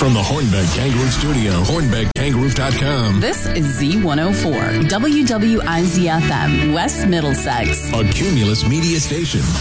From the Hornbeck Kangaroo Studio, HornbeckKangaroo.com. This is Z104, WWIZ-FM, West Middlesex. A Cumulus Media Station.